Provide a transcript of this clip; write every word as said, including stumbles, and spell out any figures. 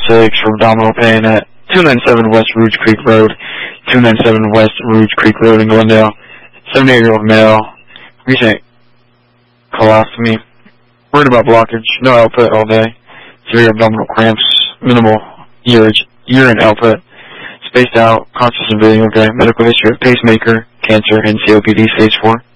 six for abdominal pain at two ninety-seven West Rouge Creek Road, two ninety-seven West Rouge Creek Road in Glendale. seventy-eight-year-old male, recent colostomy, worried about blockage, no output all day, severe abdominal cramps, minimal urine output, spaced out, conscious and breathing okay, medical history of pacemaker, cancer, and C O P D stage four.